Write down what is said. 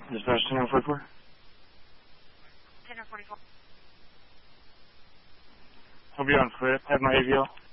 Dispatch 1044. 1044. I'll be on foot. Have my AVL.